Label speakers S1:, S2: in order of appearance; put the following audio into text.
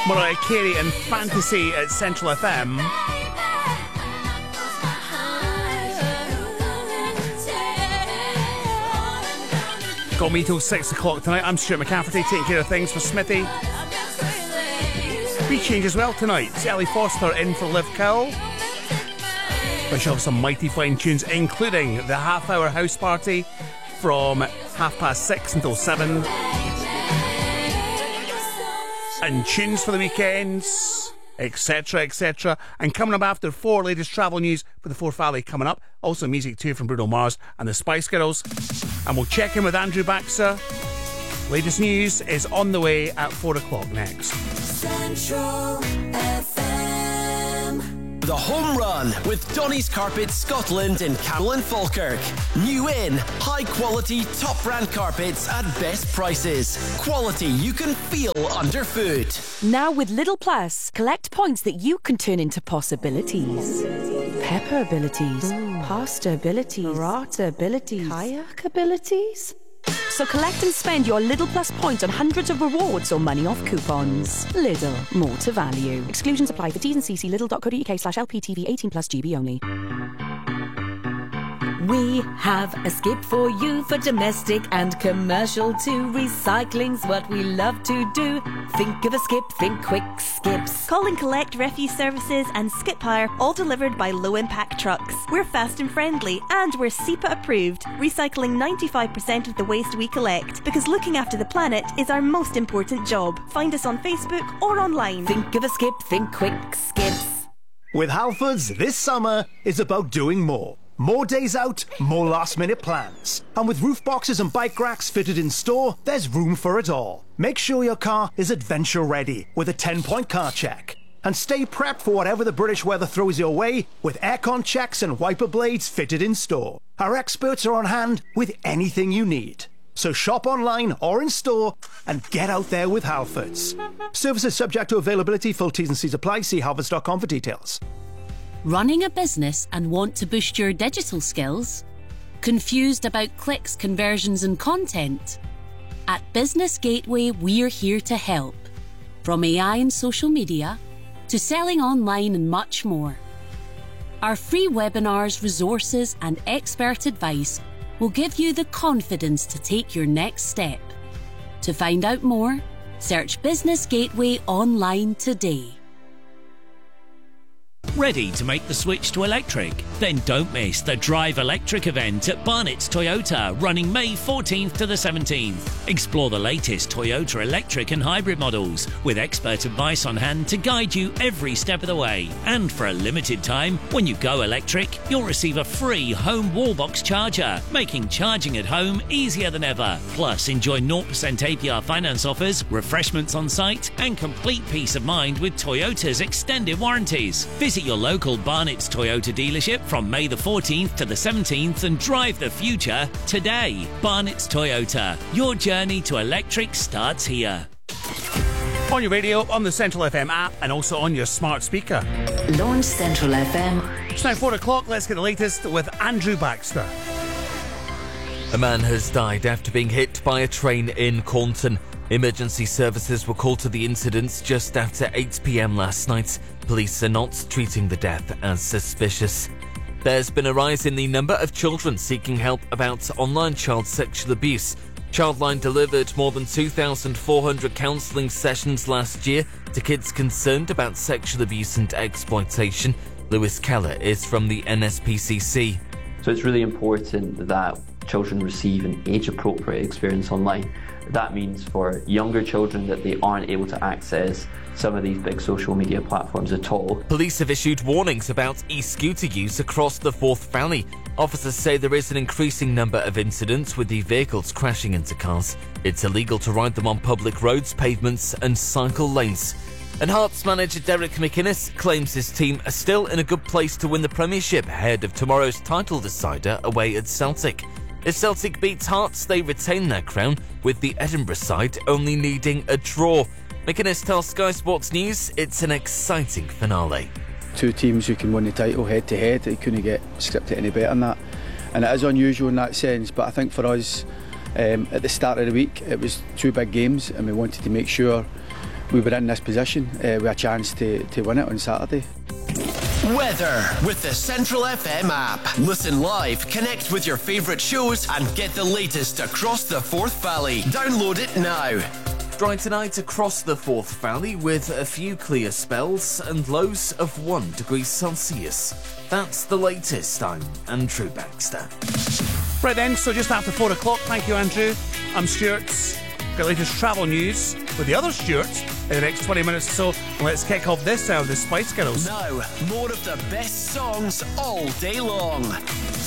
S1: Mariah Carey and Fantasy at Central FM. Got me till 6 o'clock tonight. I'm Stuart McCafferty, taking care of things for Smithy. We change as well tonight. It's Ellie Foster in for Liv Cowell. We shall have some mighty fine tunes, including the half-hour house party from 6:30 until 7. And tunes for the weekends, etc, etc. And coming up after 4, latest travel news for the Forth Valley coming up. Also music too from Bruno Mars and the Spice Girls. And we'll check in with Andrew Baxter. Latest news is on the way at 4 o'clock next.
S2: Central FM.
S3: The Home Run with Donny's Carpets Scotland in Camel and Falkirk. New in, high quality, top brand carpets at best prices. Quality you can feel underfoot.
S4: Now with Lidl Plus, collect points that you can turn into possibilities. Pepper abilities, pasta abilities, burrata abilities, kayak abilities. So collect and spend your Lidl Plus points on hundreds of rewards or money off coupons. Lidl, more to value. Exclusions apply for T's and C's. Lidl.co.uk/LPTV 18+ GB only.
S5: We have a skip for you for domestic and commercial too. Recycling's what we love to do. Think of a skip, think quick skips.
S6: Call and collect refuse services and skip hire, all delivered by low impact trucks. We're fast and friendly and we're SEPA approved, recycling 95% of the waste we collect, because looking after the planet is our most important job. Find us on Facebook or online.
S5: Think of a skip, think quick skips.
S7: With Halfords, this summer is about doing more. More days out, more last-minute plans. And with roof boxes and bike racks fitted in store, there's room for it all. Make sure your car is adventure-ready with a 10-point car check. And stay prepped for whatever the British weather throws your way with aircon checks and wiper blades fitted in store. Our experts are on hand with anything you need. So shop online or in store and get out there with Halfords. Services subject to availability, full T's and C's apply. See halfords.com for details.
S8: Running a business and want to boost your digital skills? Confused about clicks, conversions and content? At Business Gateway, we're here to help. From AI and social media to selling online and much more. Our free webinars, resources and expert advice will give you the confidence to take your next step. To find out more, search Business Gateway online today.
S9: Ready to make the switch to electric? Then don't miss the Drive Electric event at Barnett's Toyota, running May 14th to the 17th. Explore the latest Toyota electric and hybrid models, with expert advice on hand to guide you every step of the way. And for a limited time, when you go electric, you'll receive a free home wallbox charger, making charging at home easier than ever. Plus, enjoy 0% APR finance offers, refreshments on site, and complete peace of mind with Toyota's extended warranties. Visit your local Barnett's Toyota dealership from May the 14th to the 17th and drive the future today. Barnett's Toyota. Your journey to electric starts here.
S1: On your radio, on the Central FM app, and also on your smart speaker.
S2: Launch Central FM.
S1: It's now 4 o'clock. Let's get the latest with Andrew Baxter.
S10: A man has died after being hit by a train in Cornton. Emergency services were called to the incident just after 8 p.m. last night. Police are not treating the death as suspicious. There's been a rise in the number of children seeking help about online child sexual abuse. Childline delivered more than 2,400 counselling sessions last year to kids concerned about sexual abuse and exploitation. Lewis Keller is from the NSPCC.
S11: So it's really important that children receive an age-appropriate experience online. That means for younger children that they aren't able to access some of these big social media platforms at all.
S10: Police have issued warnings about e-scooter use across the Forth Valley. Officers say there is an increasing number of incidents with the vehicles crashing into cars. It's illegal to ride them on public roads, pavements and cycle lanes. And Hearts manager Derek McInnes claims his team are still in a good place to win the Premiership ahead of tomorrow's title decider away at Celtic. If Celtic beats Hearts, they retain their crown, with the Edinburgh side only needing a draw. McInnes tells Sky Sports News it's an exciting finale.
S12: Two teams who can win the title head to head, they couldn't get scripted any better than that. And it is unusual in that sense, but I think for us, at the start of the week, it was two big games and we wanted to make sure we were in this position with a chance to win it on Saturday.
S3: Weather with the Central FM app. Listen live, connect with your favourite shows and get the latest across the Forth Valley. Download it now.
S10: Dry tonight across the Forth Valley with a few clear spells and lows of 1 degree Celsius. That's the latest. I'm Andrew Baxter.
S1: Right then, so just after 4 o'clock. Thank you, Andrew. I'm Stuart. Got the latest travel news with the other Stuart in the next 20 minutes or so. And let's kick off this sound, the Spice Girls.
S3: Now, more of the best songs all day long.